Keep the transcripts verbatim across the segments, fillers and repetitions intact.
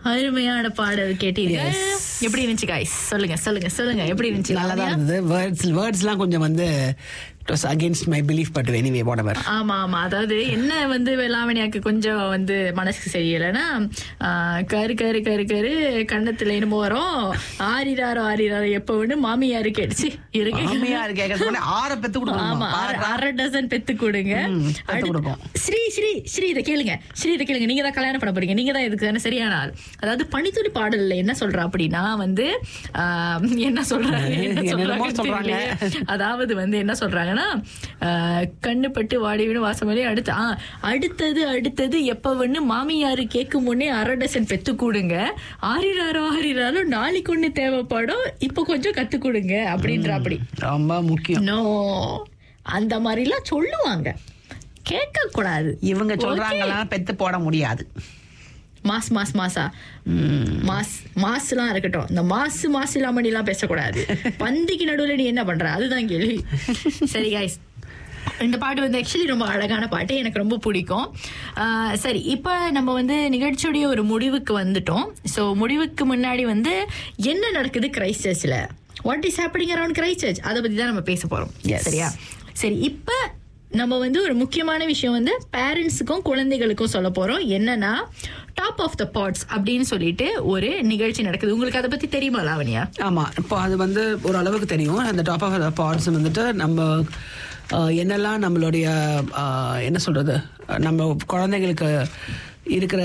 அருமையான பாடல் கேட்டீங்க. எப்படி இருந்துச்சு guys? சொல்லுங்க சொல்லுங்க சொல்லுங்க எப்படி இருந்துச்சு? நல்லா தான் இருந்தது. வேர்ட்ஸ் வேர்ட்ஸ்லாம் கொஞ்சம் வந்து it was against my belief, but anyway whatever. ஆமா ஆமா, அதாவது என்ன வந்து லாவணியாக்கு கொஞ்சம் வந்து மனசுக்கு சரியில்லைன்னா கரு கரு கரு கரு கண்ணத்துல என்னமோ வரும், ஆரிராரோ ஆரிராரோ எப்ப ஒண்ணு மாமியாரு கேட்டுச்சு இருக்கு. மாமியாரு கேட்கறது ஆறு பெத்து கொடுங்க. ஆமா, அரை டசன் பெத்து கொடுங்க. ஸ்ரீ ஸ்ரீ ஸ்ரீ இதை கேளுங்க, ஸ்ரீ இதை கேளுங்க, நீங்க தான் கல்யாணம் பண்ண போறீங்க, நீங்க தான் இதுக்கு தானே சரியான ஆள். அதாவது பனித்துளி பாடல்ல என்ன சொல்றா அப்படின்னா வந்து என்ன சொல்றாங்க என்ன சொல்றாங்க அதாவது வந்து என்ன சொல்றாங்க, கண்ணு பட்டு வாடிவிடும் வாசமலே அடுத்து அடுத்தது அடுத்தது எப்ப ஒண்ணு மாமியாரு கேட்கும் முன்னே அரை டசன் பெத்து கொடுங்க, ஆறிராரோ ஆறிராரோ நாளைக்கு ஒண்ணு தேவைப்படும், இப்ப கொஞ்சம் கத்து கொடுங்க அப்படின்ற. அப்படி ரொம்ப முக்கியம். நோ, அந்த மாதிரி எல்லாம் சொல்லுவாங்க, கேட்க கூடாது. இவங்க சொல்றாங்களா பெத்து போட முடியாது. மாஸ் மாஸ் மாசா மாஸ் மாசுலாம் இருக்கட்டும், இந்த மாசு மாசு இல்லாம எல்லாம் பேசக்கூடாது. பந்திக்கு நடுவில் நீ என்ன பண்ற, அதுதான் கேள்வி. சரி guys, இந்த பாட்டு வந்து ஆக்சுவலி ரொம்ப அழகான பாட்டு, எனக்கு ரொம்ப பிடிக்கும். சரி, இப்போ நம்ம வந்து நிகழ்ச்சியுடைய ஒரு முடிவுக்கு வந்துட்டோம். ஸோ முடிவுக்கு முன்னாடி வந்து என்ன நடக்குது கிரைஸ்ட் சர்ச்சில், what is happening around Christ search, அதை பற்றி தான் நம்ம பேச போகிறோம். சரியா? சரி, இப்போ நம்ம வந்து ஒரு முக்கியமான விஷயம் வந்து பேரண்ட்ஸுக்கும் குழந்தைகளுக்கும் சொல்ல போறோம். என்னன்னா டாப் ஆஃப் த பாட்ஸ் அப்படின்னு சொல்லிட்டு ஒரு நிகழ்ச்சி நடக்குது. உங்களுக்கு அதை பத்தி தெரியுமா லாவணியா? ஆமா, இப்போ அது வந்து ஒரு அளவுக்கு தெரியும். அந்த டாப் ஆஃப் த பாட்ஸ் வந்துட்டு நம்ம என்னெல்லாம் நம்மளுடைய என்ன சொல்றது, நம்ம குழந்தைகளுக்கு இருக்கிற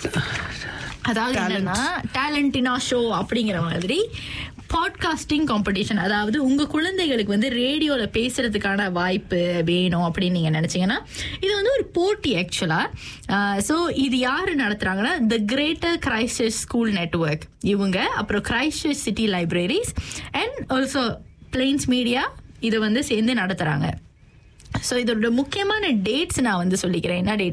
அதாவது என்னன்னா டேலண்டினா ஷோ அப்படிங்கிற மாதிரி பாட்காஸ்டிங் காம்படிஷன். அதாவது உங்க குழந்தைகளுக்கு வந்து ரேடியோல பேசுறதுக்கான வாய்ப்பு வேணும் அப்படின்னு நீங்க நினைச்சீங்கன்னா இது வந்து ஒரு போட்டி ஆக்சுவலா. ஸோ இது யாரு நடத்துறாங்கன்னா த greater Christ search school network, இவங்க அப்புறம் Christ search city libraries and also planes media இதை வந்து சேர்ந்து நடத்துறாங்க. ஸோ இதோட முக்கியமான டேட்ஸ் நான் வந்து சொல்லிக்கிறேன். என்ன டேட்ஸ்